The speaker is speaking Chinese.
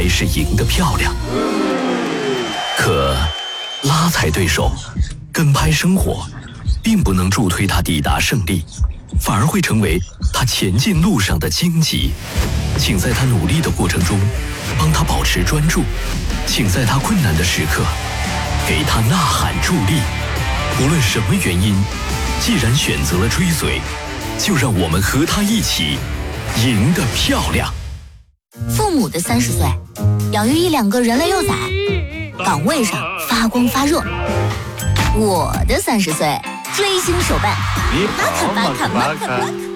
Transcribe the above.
才是赢得漂亮。可拉踩对手，跟拍生活，并不能助推他抵达胜利，反而会成为他前进路上的荆棘。请在他努力的过程中，帮他保持专注；请在他困难的时刻，给他呐喊助力。无论什么原因，既然选择了追随，就让我们和他一起赢得漂亮。 父母的30岁，养育1-2个人类幼崽，岗位上发光发热。我的30岁，追星手办，马卡。